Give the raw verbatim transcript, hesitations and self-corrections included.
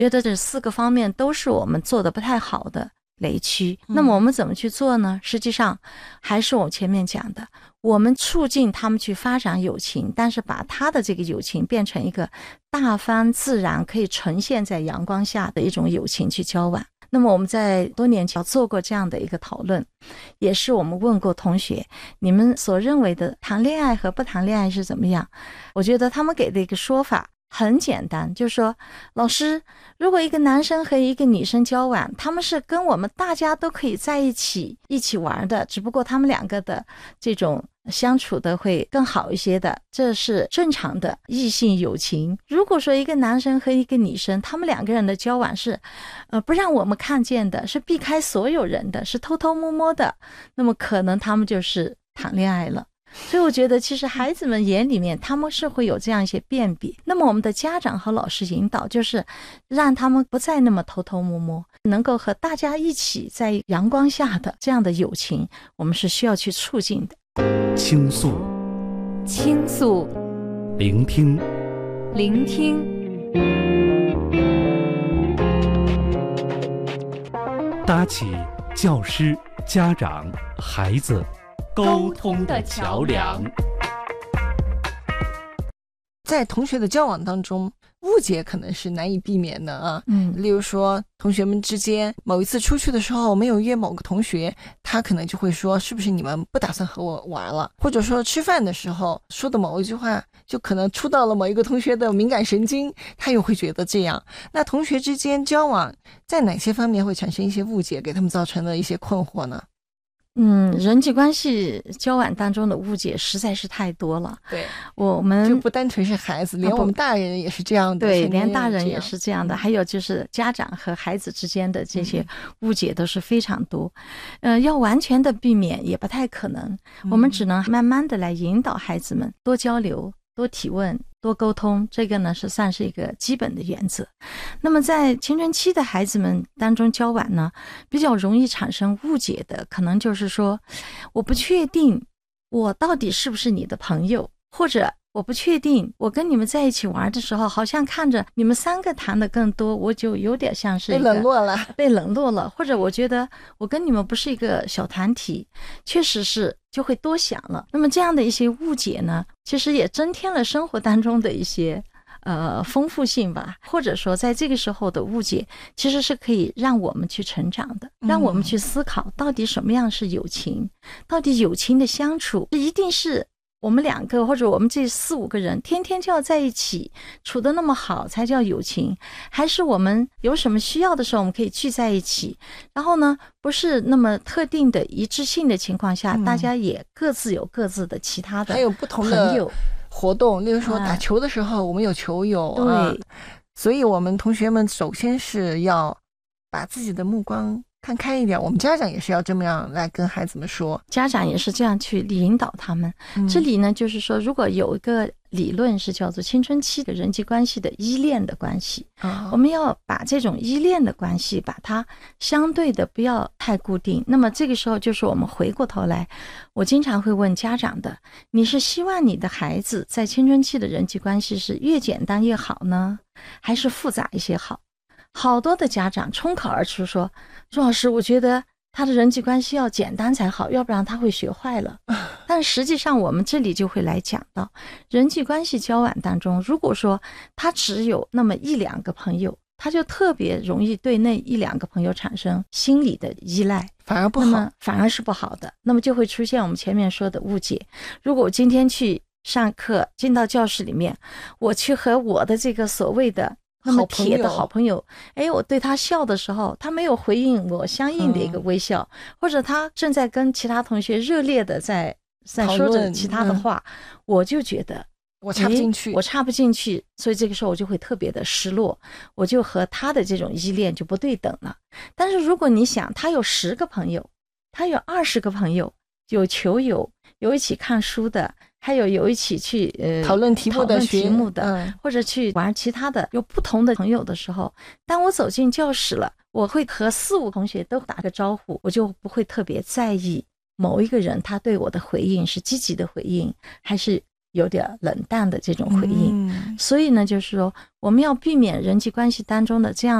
觉得这四个方面都是我们做的不太好的雷区。那么我们怎么去做呢？实际上还是我前面讲的，我们促进他们去发展友情，但是把他的这个友情变成一个大方自然可以呈现在阳光下的一种友情去交往。那么我们在多年前做过这样的一个讨论，也是我们问过同学，你们所认为的谈恋爱和不谈恋爱是怎么样？我觉得他们给的一个说法很简单，就是说，老师，如果一个男生和一个女生交往，他们是跟我们大家都可以在一起一起玩的，只不过他们两个的这种相处的会更好一些的，这是正常的异性友情。如果说一个男生和一个女生，他们两个人的交往是呃不让我们看见的，是避开所有人的，是偷偷摸摸的，那么可能他们就是谈恋爱了。所以我觉得其实孩子们眼里面他们是会有这样一些辨别，那么我们的家长和老师引导就是让他们不再那么偷偷摸摸，能够和大家一起在阳光下的这样的友情，我们是需要去促进的。 倾诉， 倾诉， 聆听， 聆听， 搭起教师、家长、孩子沟通的桥梁。 在同学的交往当中，误解可能是难以避免的啊。 嗯， 例如说同学们之间某一次出去的时候没有约某个同学，他可能就会说是不是你们不打算和我玩了，或者说吃饭的时候说的某一句话就可能触到了某一个同学的敏感神经，他又会觉得这样。那同学之间交往在哪些方面会产生一些误解，给他们造成了一些困惑呢？ 嗯，人际关系交往当中的误解实在是太多了。 对， 我们就不单纯是孩子，连我们大人也是这样的。 对，连大人也是这样的。还有就是家长和孩子之间的这些误解都是非常多。嗯、呃，要完全的避免也不太可能，我们只能慢慢的来引导孩子们多交流、多提问、多沟通，这个呢是算是一个基本的原则。那么在青春期的孩子们当中交往呢，比较容易产生误解的，可能就是说，我不确定我到底是不是你的朋友，或者我不确定我跟你们在一起玩的时候，好像看着你们三个谈的更多，我就有点像是一个被冷落了， 被冷落了，或者我觉得我跟你们不是一个小团体，确实是就会多想了。那么这样的一些误解呢，其实也增添了生活当中的一些呃丰富性吧，或者说在这个时候的误解其实是可以让我们去成长的，让我们去思考到底什么样是友情，到底友情的相处一定是我们两个或者我们这四五个人天天就要在一起处得那么好才叫友情，还是我们有什么需要的时候我们可以聚在一起，然后呢不是那么特定的一致性的情况下、嗯、大家也各自有各自的其他的还有不同的活动，例如说打球的时候、啊、我们有球友、啊、对，所以我们同学们首先是要把自己的目光看开一点，我们家长也是要这么样来跟孩子们说， 家长也是这样去引导他们、嗯、这里呢就是说，如果有一个理论是叫做青春期的人际关系的依恋的关系、哦、我们要把这种依恋的关系把它相对的不要太固定。那么这个时候就是我们回过头来，我经常会问家长的，你是希望你的孩子在青春期的人际关系是越简单越好呢，还是复杂一些好？好多的家长冲口而出说，朱老师，我觉得他的人际关系要简单才好，要不然他会学坏了。但实际上我们这里就会来讲到，人际关系交往当中，如果说他只有那么一两个朋友，他就特别容易对那一两个朋友产生心理的依赖， 反而不好， 反而是不好的。那么就会出现我们前面说的误解。如果我今天去上课，进到教室里面，我去和我的这个所谓的那么铁的好朋友，哎，我对他笑的时候，他没有回应我相应的一个微笑、嗯、或者他正在跟其他同学热烈的在在说着其他的话、嗯、我就觉得我插不进去， 我插不进去，所以这个时候我就会特别的失落，我就和他的这种依恋就不对等了。但是如果你想，他有十个朋友，他有二十个朋友，有球友，有一起看书的，还有有一起去呃讨论题目的题目的、 嗯、 或者去玩其他的，有不同的朋友的时候，当我走进教室了，我会和四五同学都打个招呼，我就不会特别在意某一个人他对我的回应是积极的回应还是有点冷淡的这种回应。 嗯所以呢，就是说我们要避免人际关系当中的这样